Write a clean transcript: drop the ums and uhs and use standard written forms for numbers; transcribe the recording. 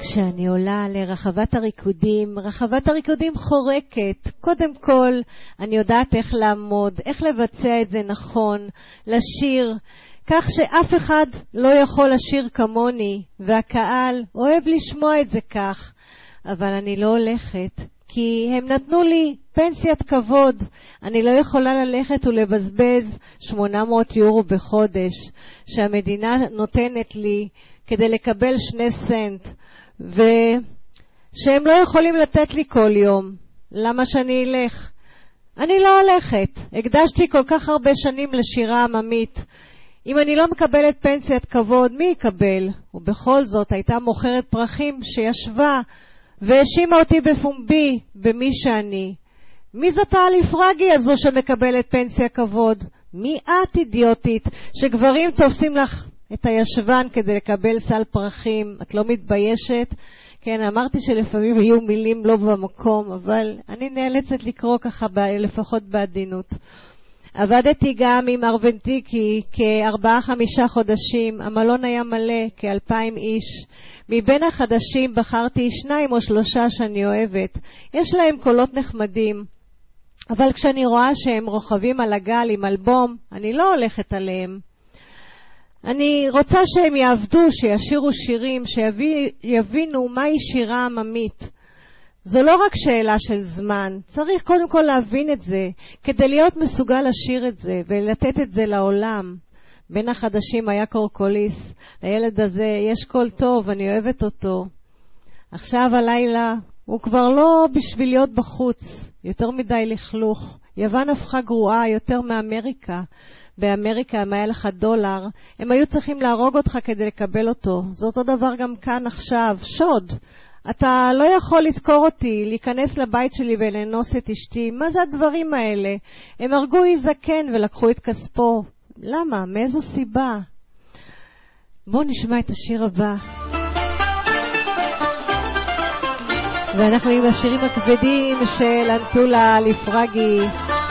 כשאני עולה לרחבת הריקודים, רחבת הריקודים חורקת. קודם כל, אני יודעת איך לעמוד, איך לבצע את זה נכון, לשיר, כך שאף אחד לא יכול לשיר כמוני, והקהל אוהב לשמוע את זה כך. אבל אני לא הולכת, כי הם נתנו לי פנסיית כבוד. אני לא יכולה ללכת ולבזבז 800 יורו בחודש, שהמדינה נותנת לי כדי לקבל 2 סנט, ושהם לא יכולים לתת לי כל יום. למה שאני אלך? אני לא הולכת. הקדשתי כל כך הרבה שנים לשירה עממית. אם אני לא מקבלת פנסיית כבוד, מי יקבל? ובכל זאת הייתה מוכרת פרחים שישבה והאשימה אותי בפומבי במי שאני. מי זאת האלי פרגי הזו שמקבלת פנסיה כבוד? מי את, אידיוטית, שגברים תופסים לך את הישבן כדי לקבל סל פרחים? את לא מתביישת? כן, אמרתי שלפעמים יהיו מילים לא במקום, אבל אני נאלצת לקרוא ככה לפחות בעדינות. עבדתי גם עם ארוונטיקי כ4-5 חודשים. המלון היה מלא, כ2,000 איש. מבין החדשים בחרתי 2 או 3 שאני אוהבת. יש להם קולות נחמדים, אבל כשאני רואה שהם רוכבים על הגל עם אלבום, אני לא הולכת עליהם. אני רוצה שהם יעבדו, שישירו שירים, שיבינו מהי שירה עממית. זו לא רק שאלה של זמן, צריך קודם כל להבין את זה, כדי להיות מסוגל לשיר את זה ולתת את זה לעולם. בין החדשים היה קורקוליס, לילד הזה יש קול טוב, אני אוהבת אותו. עכשיו הלילה הוא כבר לא בשביל להיות בחוץ, יותר מדי לכלוך. יוון הפכה גרועה יותר מאמריקה. באמריקה אם היה לך דולר, הם היו צריכים להרוג אותך כדי לקבל אותו. זה אותו דבר גם כאן עכשיו, שוד. אתה לא יכול לזכור אותי, להיכנס לבית שלי ולאנוס את אשתי. מה זה הדברים האלה? הם הרגו זקן ולקחו את כספו. למה? מאיזו סיבה? בואו נשמע את השיר הבא. ואנחנו עם השירים הכבדים של אנטולה לפרגי.